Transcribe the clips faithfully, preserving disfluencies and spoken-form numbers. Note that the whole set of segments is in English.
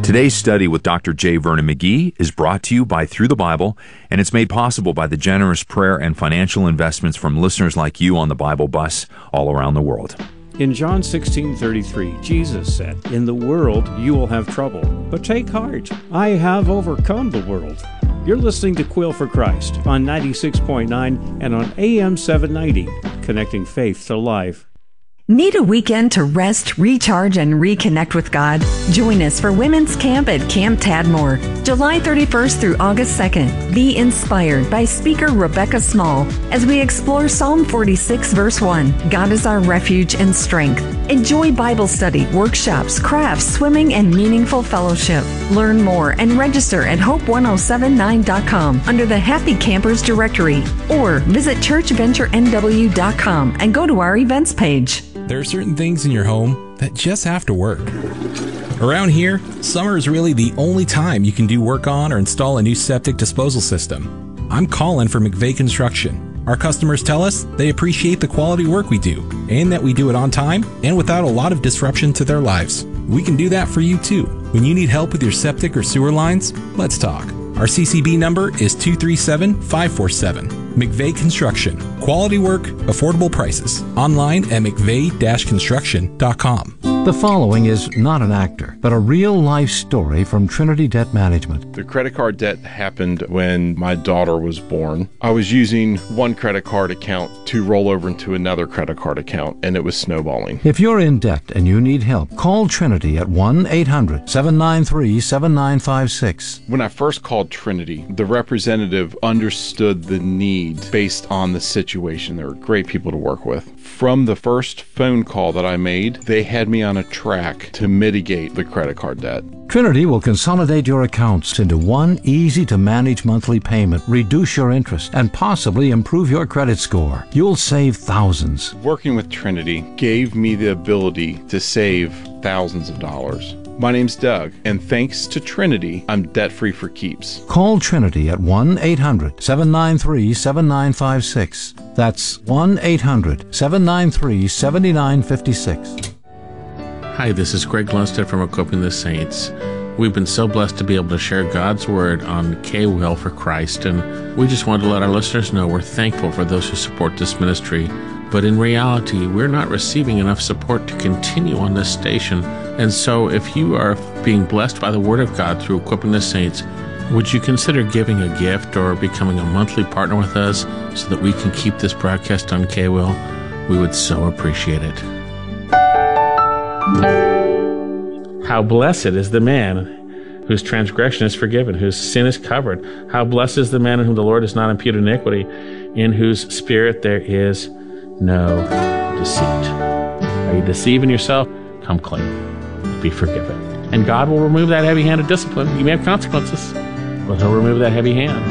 Today's study with Doctor J. Vernon McGee is brought to you by Through the Bible, and it's made possible by the generous prayer and financial investments from listeners like you on the Bible Bus all around the world. In John sixteen thirty-three, Jesus said, "In the world you will have trouble, but take heart. I have overcome the world." You're listening to Quill for Christ on ninety-six point nine and on A M seven ninety, connecting faith to life. Need a weekend to rest, recharge, and reconnect with God? Join us for Women's Camp at Camp Tadmore, July thirty-first through August second. Be inspired by speaker Rebecca Small as we explore Psalm forty-six, verse one. God is our refuge and strength. Enjoy Bible study, workshops, crafts, swimming, and meaningful fellowship. Learn more and register at hope ten seventy-nine dot com under the Happy Campers directory, or visit church venture n w dot com and go to our events page. There are certain things in your home that just have to work. Around here, summer is really the only time you can do work on or install a new septic disposal system. I'm Colin for McVeigh Construction. Our customers tell us they appreciate the quality work we do and that we do it on time and without a lot of disruption to their lives. We can do that for you too. When you need help with your septic or sewer lines, let's talk. Our C C B number is two three seven, five four seven. McVeigh Construction. Quality work, affordable prices. Online at mcveigh dash construction dot com. The following is not an actor, but a real-life story from Trinity Debt Management. The credit card debt happened when my daughter was born. I was using one credit card account to roll over into another credit card account, and it was snowballing. If you're in debt and you need help, call Trinity at one eight hundred, seven nine three, seven nine five six. When I first called Trinity, the representative understood the need based on the situation. They were great people to work with. From the first phone call that I made, they had me on a track to mitigate the credit card debt. Trinity will consolidate your accounts into one easy-to-manage monthly payment, reduce your interest, and possibly improve your credit score. You'll save thousands. Working with Trinity gave me the ability to save thousands of dollars. My name's Doug, and thanks to Trinity, I'm debt-free for keeps. Call Trinity at one eight hundred, seven nine three, seven nine five six. That's one eight hundred, seven nine three, seven nine five six. Hi, this is Greg Lundstedt from Equipping the Saints. We've been so blessed to be able to share God's Word on K-Will for Christ, and we just wanted to let our listeners know we're thankful for those who support this ministry. But in reality, we're not receiving enough support to continue on this station. And so if you are being blessed by the Word of God through Equipping the Saints, would you consider giving a gift or becoming a monthly partner with us so that we can keep this broadcast on K-Will? We would so appreciate it. How blessed is the man whose transgression is forgiven, whose sin is covered. How blessed is the man in whom the Lord has not imputed iniquity, in whose spirit there is no deceit. Are you deceiving yourself? Come clean. Be forgiven. And God will remove that heavy hand of discipline. You may have consequences, but He'll remove that heavy hand.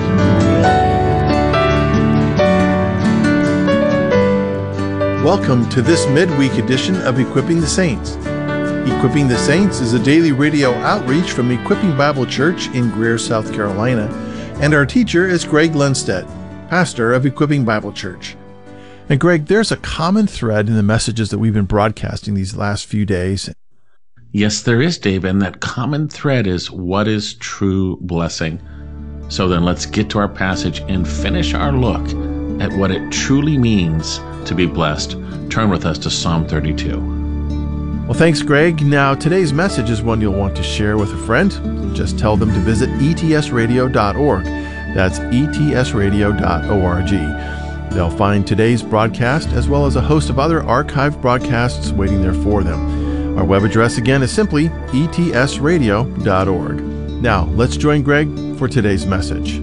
Welcome to this midweek edition of Equipping the Saints. Equipping the Saints is a daily radio outreach from Equipping Bible Church in Greer, South Carolina, and our teacher is Greg Lundstedt, pastor of Equipping Bible Church. And Greg, there's a common thread in the messages that we've been broadcasting these last few days. Yes, there is, Dave, and that common thread is what is true blessing. So then let's get to our passage and finish our look at what it truly means to be blessed. Turn with us to Psalm thirty-two. Well, thanks, Greg. Now, today's message is one you'll want to share with a friend. Just tell them to visit e t s radio dot org. That's e t s radio dot org. They'll find today's broadcast as well as a host of other archived broadcasts waiting there for them. Our web address again is simply e t s radio dot org. Now, let's join Greg for today's message.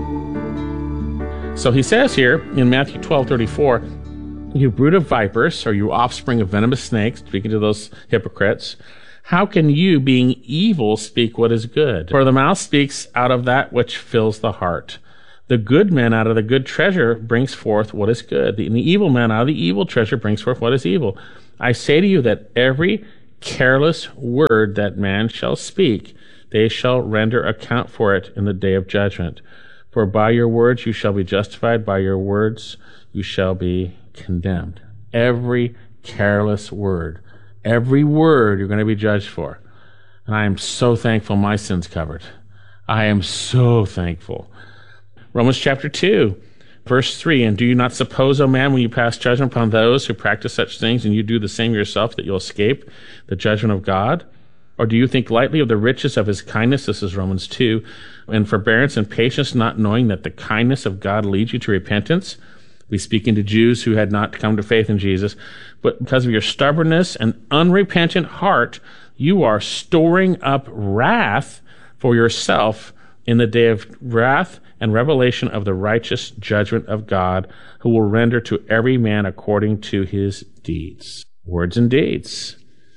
So he says here in Matthew twelve thirty-four, "You brood of vipers, or you offspring of venomous snakes," speaking to those hypocrites, "how can you, being evil, speak what is good? For the mouth speaks out of that which fills the heart. The good man out of the good treasure brings forth what is good, and the evil man out of the evil treasure brings forth what is evil. I say to you that every careless word that man shall speak, they shall render account for it in the day of judgment. For by your words you shall be justified, by your words you shall be condemned." Every careless word, every word you're going to be judged for. And I am so thankful my sin's covered. I am so thankful. Romans chapter two, verse three, and do you not suppose, O man, when you pass judgment upon those who practice such things, and you do the same yourself, that you'll escape the judgment of God? Or do you think lightly of the riches of his kindness, this is Romans two, and forbearance and patience, not knowing that the kindness of God leads you to repentance? We speaking to Jews who had not come to faith in Jesus, but because of your stubbornness and unrepentant heart, you are storing up wrath for yourself in the day of wrath and revelation of the righteous judgment of God, who will render to every man according to his deeds. Words and deeds.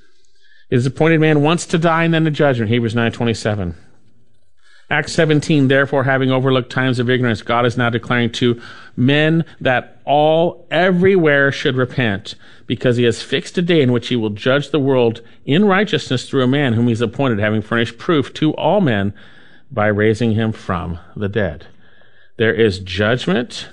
It is appointed man once to die and then the judgment, Hebrews nine twenty-seven. Acts seventeen, therefore, having overlooked times of ignorance, God is now declaring to men that all everywhere should repent, because he has fixed a day in which he will judge the world in righteousness through a man whom he's appointed, having furnished proof to all men by raising him from the dead. There is judgment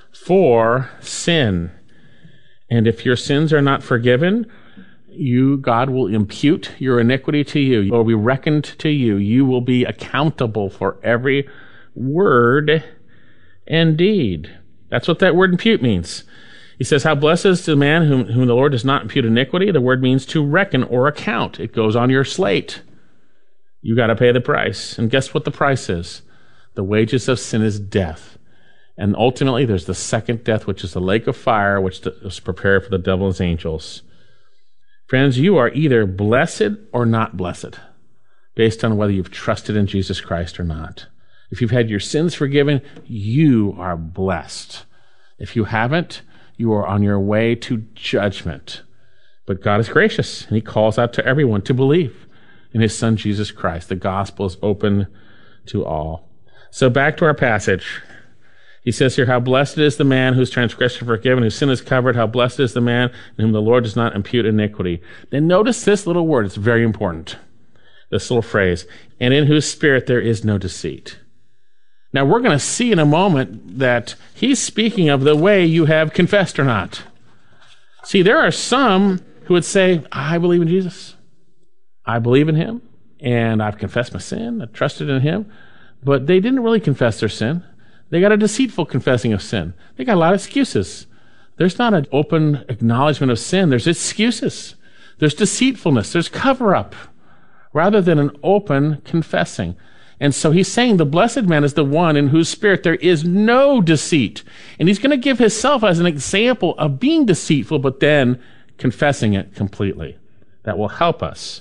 for sin. And if your sins are not forgiven, you, God will impute your iniquity to you, or be reckoned to you. You will be accountable for every word and deed. That's what that word impute means. He says, how blessed is the man whom, whom the Lord does not impute iniquity. The word means to reckon or account. It goes on your slate. You got to pay the price. And guess what the price is? The wages of sin is death. And ultimately, there's the second death, which is the lake of fire, which was prepared for the devil and his angels. Friends, you are either blessed or not blessed, based on whether you've trusted in Jesus Christ or not. If you've had your sins forgiven, you are blessed. If you haven't, you are on your way to judgment. But God is gracious, and he calls out to everyone to believe in his Son, Jesus Christ. The gospel is open to all. So back to our passage. He says here, how blessed is the man whose transgression is forgiven, whose sin is covered. How blessed is the man in whom the Lord does not impute iniquity. Then notice this little word. It's very important. This little phrase, and in whose spirit there is no deceit. Now, we're going to see in a moment that he's speaking of the way you have confessed or not. See, there are some who would say, I believe in Jesus. I believe in him, and I've confessed my sin. I trusted in him. But they didn't really confess their sin. They got a deceitful confessing of sin. They got a lot of excuses. There's not an open acknowledgement of sin. There's excuses. There's deceitfulness. There's cover-up, rather than an open confessing. And so he's saying the blessed man is the one in whose spirit there is no deceit. And he's going to give himself as an example of being deceitful, but then confessing it completely. That will help us.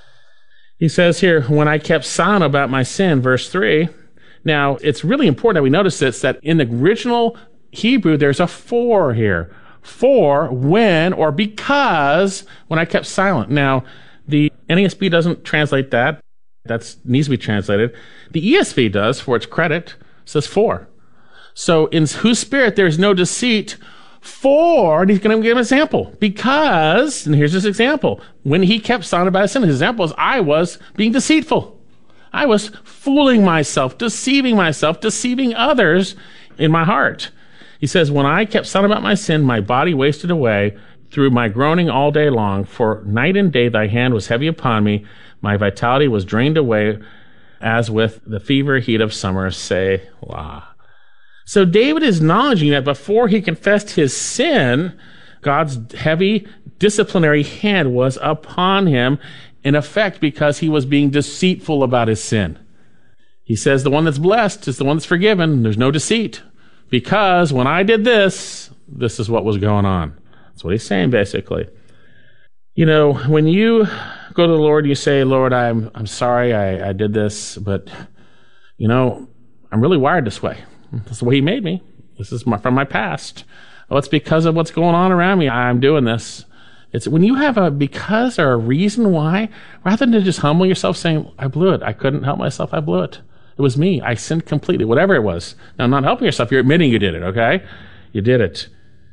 He says here, when I kept silent about my sin, verse three. Now, it's really important that we notice this, that in the original Hebrew, there's a for here. For, when, or because, when I kept silent. Now, the N A S B doesn't translate that. That needs to be translated. The E S V does, for its credit, says for. So, in whose spirit there is no deceit, for, and he's going to give an example. Because, and here's his example. When he kept silent about his sin, his example is, I was being deceitful. I was fooling myself, deceiving myself, deceiving others in my heart. He says, when I kept silent about my sin, my body wasted away through my groaning all day long. For night and day thy hand was heavy upon me. My vitality was drained away as with the fever heat of summer. Selah. So David is acknowledging that before he confessed his sin, God's heavy disciplinary hand was upon him, in effect, because he was being deceitful about his sin. He says the one that's blessed is the one that's forgiven. There's no deceit. Because when I did this, this is what was going on. That's what he's saying, basically. You know, when you go to the Lord, you say, Lord, I'm I'm sorry I, I did this, but, you know, I'm really wired this way. That's the way he made me. This is my, from my past. Oh, it's because of what's going on around me. I'm doing this. It's when you have a because or a reason why, rather than just humble yourself saying, I blew it. I couldn't help myself. I blew it. It was me. I sinned completely, whatever it was. Now, not helping yourself. You're admitting you did it, okay? You did it.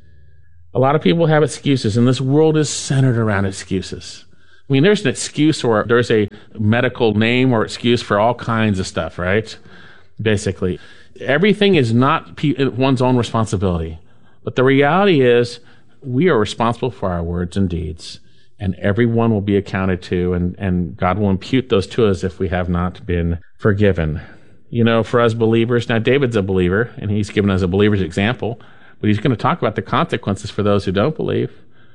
A lot of people have excuses, and this world is centered around excuses. I mean, there's an excuse or there's a medical name or excuse for all kinds of stuff, right? Basically. Everything is not one's own responsibility. But the reality is, we are responsible for our words and deeds. and everyone will be accounted to, and, and God will impute those to us if we have not been forgiven. You know, for us believers, now David's a believer, and he's given us a believer's example, but he's going to talk about the consequences for those who don't believe.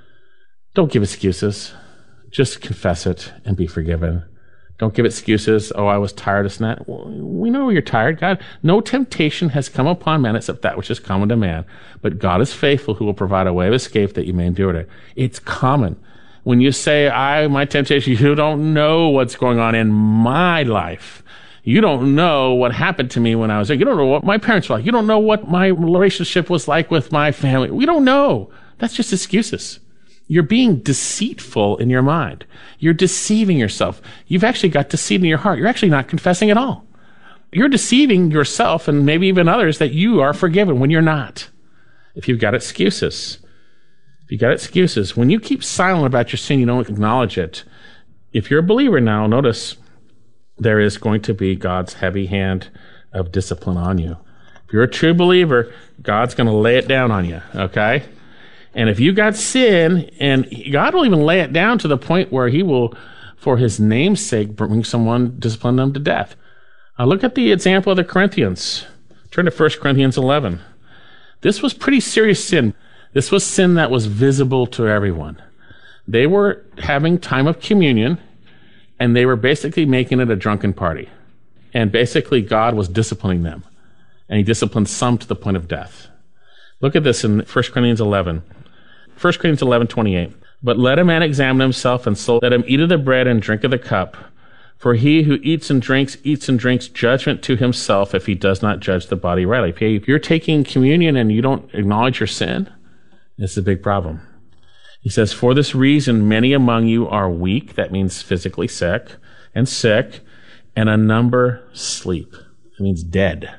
Don't give excuses. Just confess it and be forgiven. Don't give excuses. Oh, I was tired of that. Well, we know you're tired, God. No temptation has come upon man except that which is common to man. But God is faithful, who will provide a way of escape that you may endure it. It's common. When you say, I, my temptation, you don't know what's going on in my life. You don't know what happened to me when I was there. You don't know what my parents were like. You don't know what my relationship was like with my family. We don't know. That's just excuses. You're being deceitful in your mind. You're deceiving yourself. You've actually got deceit in your heart. You're actually not confessing at all. You're deceiving yourself and maybe even others that you are forgiven when you're not. If you've got excuses. If you've got excuses. When you keep silent about your sin, you don't acknowledge it. If you're a believer now, notice there is going to be God's heavy hand of discipline on you. If you're a true believer, God's going to lay it down on you, okay? And if you got sin, and God will even lay it down to the point where he will, for his name's sake, bring someone, discipline them to death. Now look at the example of the Corinthians. Turn to First Corinthians eleven. This was pretty serious sin. This was sin that was visible to everyone. They were having time of communion, and they were basically making it a drunken party. And basically God was disciplining them. And he disciplined some to the point of death. Look at this in First Corinthians eleven. First Corinthians eleven twenty-eight. But let a man examine himself, and so let him eat of the bread and drink of the cup. For he who eats and drinks, eats and drinks judgment to himself if he does not judge the body rightly. If you're taking communion and you don't acknowledge your sin, this is a big problem. He says, for this reason, many among you are weak, that means physically sick, and sick, and a number sleep. It means dead.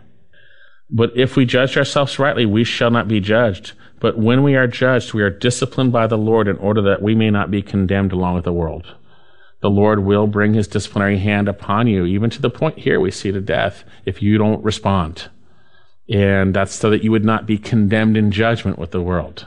But if we judge ourselves rightly, we shall not be judged. But when we are judged, we are disciplined by the Lord in order that we may not be condemned along with the world. The Lord will bring his disciplinary hand upon you, even to the point here we see to death, if you don't respond. And that's so that you would not be condemned in judgment with the world.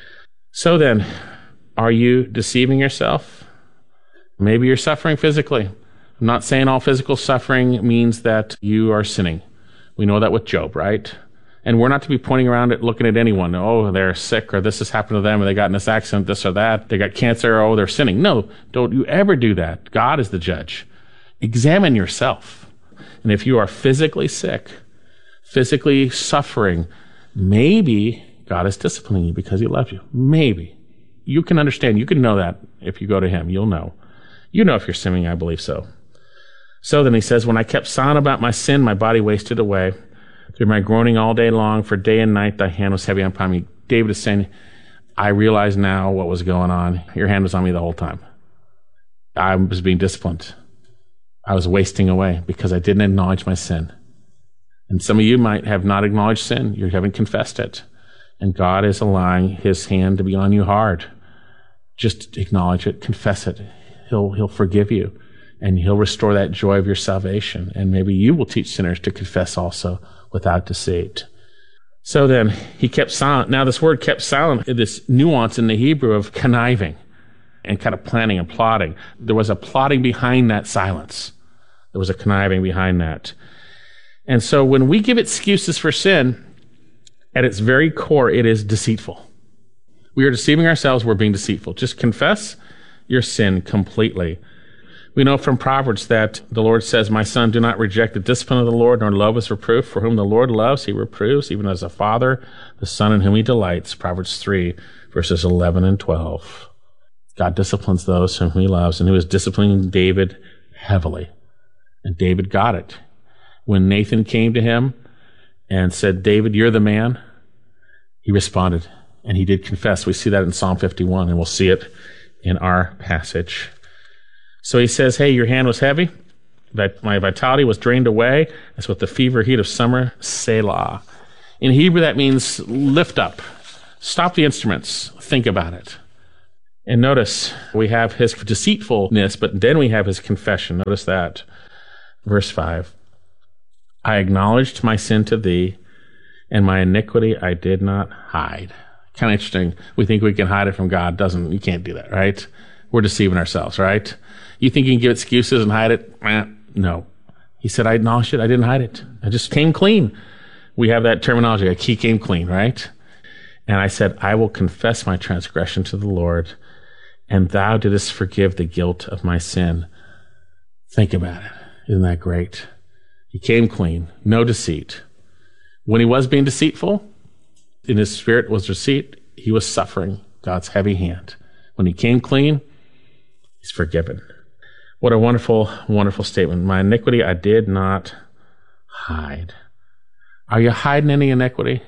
So then, are you deceiving yourself? Maybe you're suffering physically. I'm not saying all physical suffering means that you are sinning. We know that with Job, right? And we're not to be pointing around at looking at anyone. Oh, they're sick, or this has happened to them, or they got in this accident, this or that. They got cancer, oh, they're sinning. No, don't you ever do that. God is the judge. Examine yourself. And if you are physically sick, physically suffering, maybe God is disciplining you because he loves you. Maybe. You can understand. You can know that if you go to him. You'll know. You know if you're sinning. I believe so. So then he says, when I kept silent about my sin, my body wasted away through my groaning all day long. For day and night thy hand was heavy upon me. David is saying, I realize now what was going on. Your hand was on me the whole time. I was being disciplined. I was wasting away because I didn't acknowledge my sin. And some of you might have not acknowledged sin. You haven't confessed it. And God is allowing his hand to be on you hard. Just acknowledge it, confess it. He'll, he'll forgive you, and he'll restore that joy of your salvation. And maybe you will teach sinners to confess also without deceit. So then, he kept silent. Now, this word kept silent, this nuance in the Hebrew of conniving and kind of planning and plotting. There was a plotting behind that silence. There was a conniving behind that. And so when we give excuses for sin, at its very core, it is deceitful. We are deceiving ourselves. We're being deceitful. Just confess your sin completely. We know from Proverbs that the Lord says, my son, do not reject the discipline of the Lord, nor love his reproof. For whom the Lord loves, he reproves, even as a father, the son in whom he delights. Proverbs three, verses eleven and twelve. God disciplines those whom he loves, and he was disciplining David heavily. And David got it. When Nathan came to him and said, David, you're the man, he responded, and he did confess. We see that in Psalm fifty-one, and we'll see it in our passage. So he says, hey, your hand was heavy, that my vitality was drained away, as with the fever heat of summer, Selah. In Hebrew, that means lift up, stop the instruments, think about it. And notice, we have his deceitfulness, but then we have his confession. Notice that. Verse five. I acknowledged my sin to thee, and my iniquity I did not hide. Kind of interesting. We think we can hide it from God. Doesn't, you can't do that, right? we're deceiving ourselves, right? You think you can give excuses and hide it? Eh, no. He said, I acknowledged it. I didn't hide it. I just came clean. We have that terminology, like he came clean, right? And I said, I will confess my transgression to the Lord, and thou didst forgive the guilt of my sin. Think about it. Isn't that great? He came clean, no deceit. When he was being deceitful, in his spirit was deceit, he was suffering God's heavy hand. When he came clean, he's forgiven. What a wonderful, wonderful statement. My iniquity I did not hide. Are you hiding any iniquity?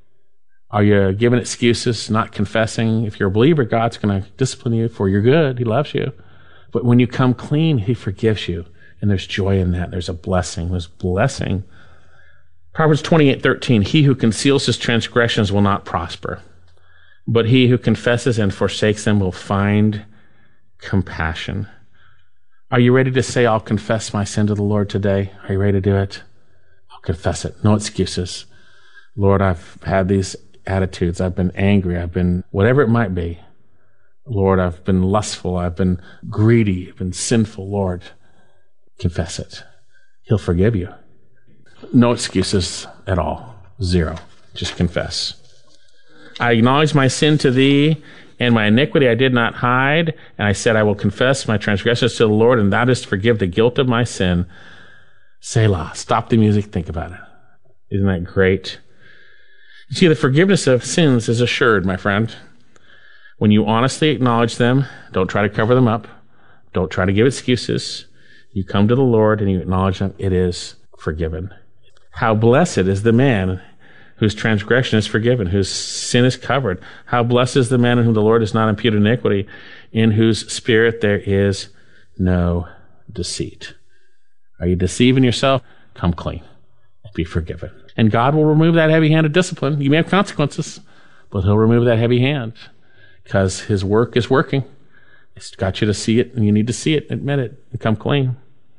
Are you giving excuses, not confessing? If you're a believer, God's going to discipline you for your good. He loves you. But when you come clean, he forgives you. And there's joy in that. There's a blessing. There's blessing. Proverbs twenty-eight thirteen, he who conceals his transgressions will not prosper, but he who confesses and forsakes them will find compassion. Are you ready to say, I'll confess my sin to the Lord today? Are you ready to do it? I'll confess it. No excuses. Lord, I've had these attitudes. I've been angry. I've been whatever it might be. Lord, I've been lustful. I've been greedy. I've been sinful. Lord, confess it. He'll forgive you. No excuses at all. Zero. Just confess. I acknowledge my sin to thee, and my iniquity I did not hide. And I said, I will confess my transgressions to the Lord, and thou didst forgive the guilt of my sin. Selah. Stop the music. Think about it. Isn't that great? You see, the forgiveness of sins is assured, my friend. When you honestly acknowledge them, don't try to cover them up. Don't try to give excuses. You come to the Lord and you acknowledge them. It is forgiven. How blessed is the man whose transgression is forgiven, whose sin is covered. How blessed is the man in whom the Lord does not impute iniquity, in whose spirit there is no deceit. Are you deceiving yourself? Come clean and be forgiven. And God will remove that heavy hand of discipline. You may have consequences, but he'll remove that heavy hand because his work is working. It's got you to see it, and you need to see it, admit it, and come clean.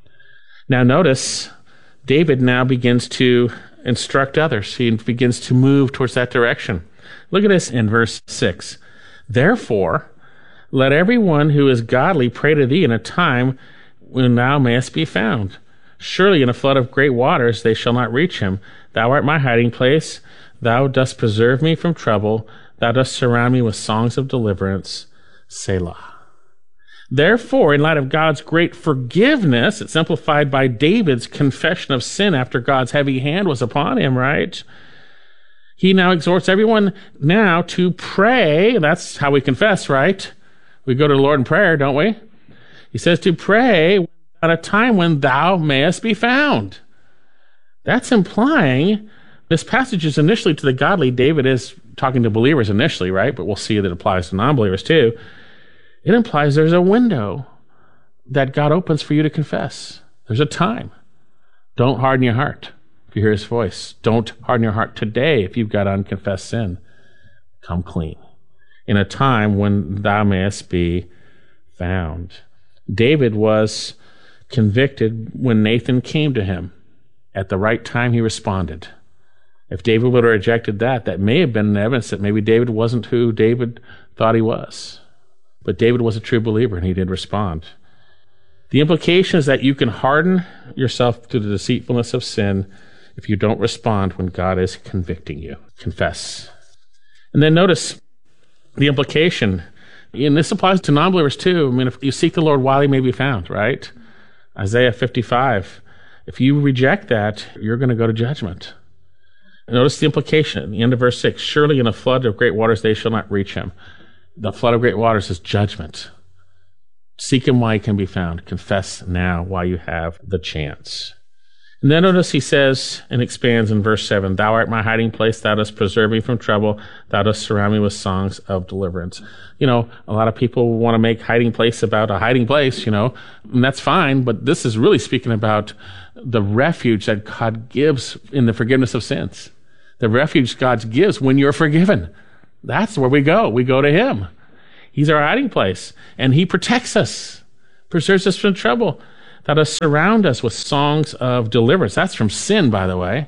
Now notice, David now begins to instruct others. He begins to move towards that direction. Look at this in verse six. Therefore, let everyone who is godly pray to thee in a time when thou mayest be found. Surely in a flood of great waters they shall not reach him. Thou art my hiding place. Thou dost preserve me from trouble. Thou dost surround me with songs of deliverance. Selah. Therefore, in light of God's great forgiveness, it's simplified by David's confession of sin after God's heavy hand was upon him, right? He now exhorts everyone now to pray. That's how we confess, right? We go to the Lord in prayer, don't we? He says to pray at a time when thou mayest be found. That's implying this passage is initially to the godly. David is talking to believers initially, right? But we'll see that it applies to non-believers too. It implies there's a window that God opens for you to confess. There's a time. Don't harden your heart if you hear his voice. Don't harden your heart today if you've got unconfessed sin. Come clean. In a time when thou mayest be found. David was convicted when Nathan came to him. At the right time, he responded. If David would have rejected that, that may have been evidence that maybe David wasn't who David thought he was. But David was a true believer, and he did respond. The implication is that you can harden yourself to the deceitfulness of sin if you don't respond when God is convicting you. Confess. And then notice the implication. And this applies to non-believers too. I mean, if you seek the Lord while he may be found, right? Isaiah fifty-five. If you reject that, you're going to go to judgment. Notice the implication at the end of verse six. Surely in a flood of great waters they shall not reach him. The flood of great waters is judgment. Seek him while he can be found. Confess now while you have the chance. And then notice he says and expands in verse seven, thou art my hiding place, thou dost preserve me from trouble, thou dost surround me with songs of deliverance. You know, a lot of people want to make hiding place about a hiding place, you know, and that's fine, but this is really speaking about the refuge that God gives in the forgiveness of sins. The refuge God gives when you're forgiven. That's where we go. We go to him. He's our hiding place, and he protects us, preserves us from trouble. Thou dost surround us with songs of deliverance. That's from sin, by the way.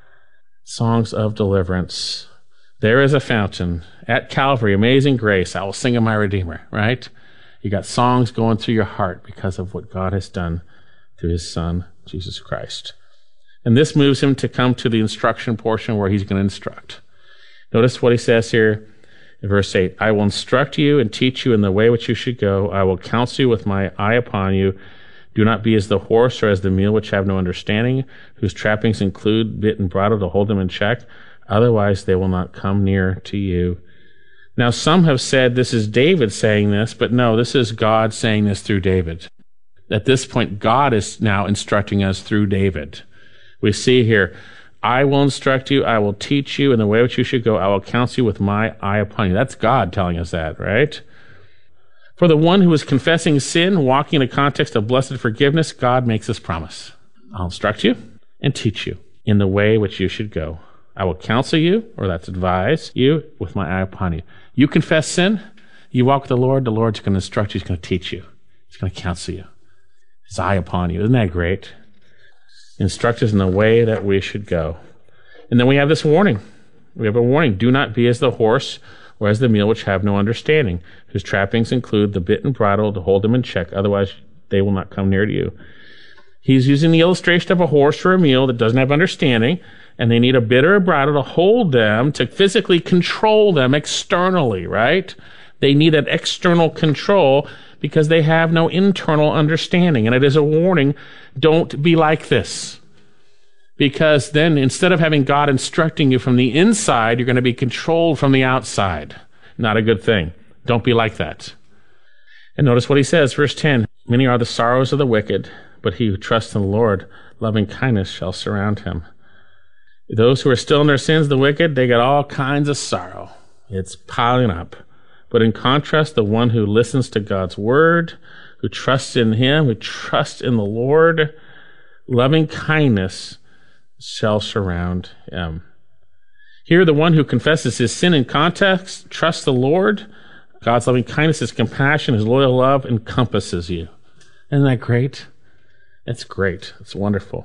Songs of deliverance. There is a fountain at Calvary, amazing grace. I will sing of my Redeemer, right? You got songs going through your heart because of what God has done through his Son, Jesus Christ. And this moves him to come to the instruction portion where he's going to instruct. Notice what he says here in verse eight. I will instruct you and teach you in the way which you should go. I will counsel you with my eye upon you. Do not be as the horse or as the mule which have no understanding, whose trappings include bit and bridle to hold them in check. Otherwise they will not come near to you. Now, some have said this is David saying this, but no, this is God saying this through David. At this point, God is now instructing us through David. We see here, I will instruct you, I will teach you in the way which you should go, I will counsel you with my eye upon you. That's God telling us that, right? For the one who is confessing sin, walking in the context of blessed forgiveness, God makes this promise. I'll instruct you and teach you in the way which you should go. I will counsel you, or that's advise you, with my eye upon you. You confess sin, you walk with the Lord, the Lord's going to instruct you, he's going to teach you, he's going to counsel you. His eye upon you. Isn't that great? Instruct us in the way that we should go. And then we have this warning. We have a warning. Do not be as the horse or as the mule which have no understanding, whose trappings include the bit and bridle to hold them in check. Otherwise, they will not come near to you. He's using the illustration of a horse or a mule that doesn't have understanding, and they need a bit or a bridle to hold them, to physically control them externally, right? They need that external control because they have no internal understanding. And it is a warning, don't be like this. Because then instead of having God instructing you from the inside, you're going to be controlled from the outside. Not a good thing. Don't be like that. And notice what he says, verse ten, many are the sorrows of the wicked, but he who trusts in the Lord, loving kindness shall surround him. Those who are still in their sins, the wicked, they got all kinds of sorrow. It's piling up. But in contrast, the one who listens to God's word, who trusts in him, who trusts in the Lord, loving kindness shall surround him. Here, the one who confesses his sin in context, trusts the Lord, God's loving kindness, his compassion, his loyal love encompasses you. Isn't that great? It's great. It's wonderful.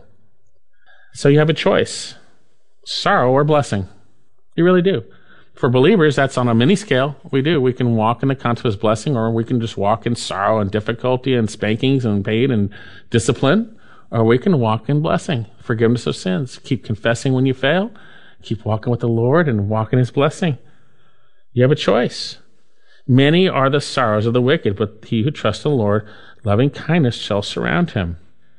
So you have a choice. Sorrow or blessing. You really do. For believers, that's on a mini scale. We do. We can walk in the context of his blessing, or we can just walk in sorrow and difficulty and spankings and pain and discipline, or we can walk in blessing, forgiveness of sins. Keep confessing when you fail. Keep walking with the Lord and walk in his blessing. You have a choice. Many are the sorrows of the wicked, but he who trusts in the Lord, loving kindness shall surround him.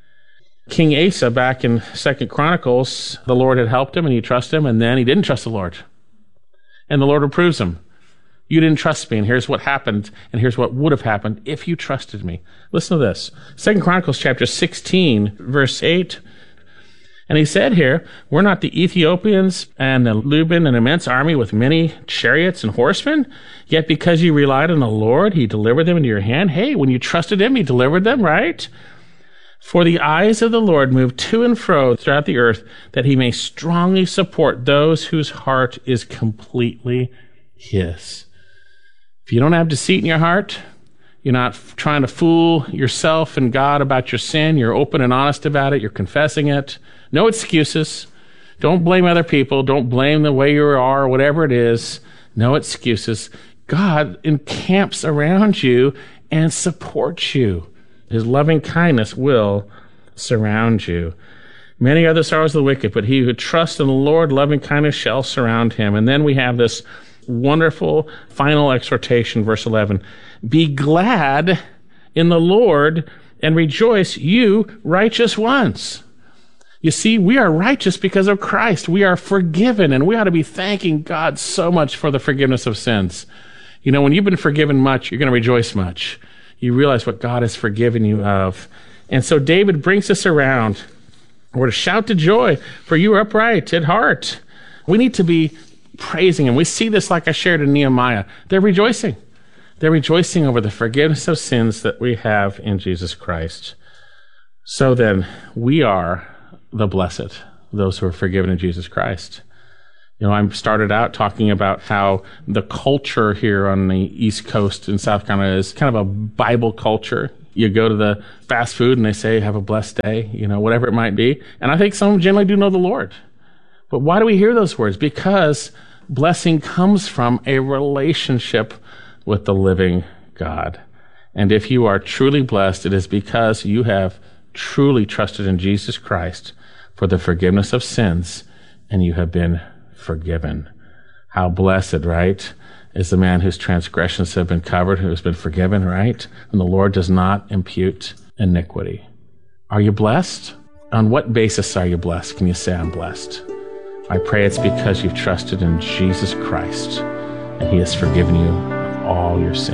King Asa, back in Second Chronicles, the Lord had helped him and he trusted him, and then he didn't trust the Lord. And the Lord reproves him. You didn't trust me, and here's what happened, and here's what would have happened if you trusted me. Listen to this. Second Chronicles chapter sixteen, verse eight. And he said here, were not the Ethiopians and the Luban an immense army with many chariots and horsemen? Yet because you relied on the Lord, he delivered them into your hand. Hey, when you trusted him, he delivered them, right? For the eyes of the Lord move to and fro throughout the earth, that he may strongly support those whose heart is completely his. If you don't have deceit in your heart, you're not f- trying to fool yourself and God about your sin, you're open and honest about it, you're confessing it. No excuses. Don't blame other people. Don't blame the way you are or whatever it is. No excuses. God encamps around you and supports you. His loving kindness will surround you. Many are the sorrows of the wicked, but he who trusts in the Lord, loving kindness shall surround him. And then we have this wonderful final exhortation, verse eleven. Be glad in the Lord and rejoice, you righteous ones. You see, we are righteous because of Christ. We are forgiven, and we ought to be thanking God so much for the forgiveness of sins. You know, when you've been forgiven much, you're going to rejoice much. You realize what God has forgiven you of. And so David brings us around. We're to shout to joy, for you are upright at heart. We need to be praising him. We see this like I shared in Nehemiah. They're rejoicing. They're rejoicing over the forgiveness of sins that we have in Jesus Christ. So then, we are the blessed, those who are forgiven in Jesus Christ. You know, I started out talking about how the culture here on the East Coast in South Carolina is kind of a Bible culture. You go to the fast food and they say, have a blessed day, you know, whatever it might be. And I think some of them generally do know the Lord. But why do we hear those words? Because blessing comes from a relationship with the living God. And if you are truly blessed, it is because you have truly trusted in Jesus Christ for the forgiveness of sins, and you have been forgiven. How blessed, right, is the man whose transgressions have been covered, who has been forgiven, right? And the Lord does not impute iniquity. Are you blessed? On what basis are you blessed? Can you say, I'm blessed? I pray it's because you've trusted in Jesus Christ, and he has forgiven you of all your sins.